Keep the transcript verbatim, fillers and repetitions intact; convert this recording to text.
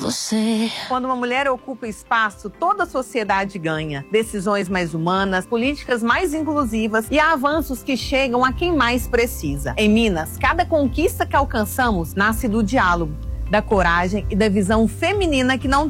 você. Quando uma mulher ocupa espaço, toda a sociedade ganha. Decisões mais humanas, políticas mais inclusivas e avanços que chegam a quem mais precisa. Em Minas, cada conquista que alcançamos nasce do diálogo, da coragem e da visão feminina que não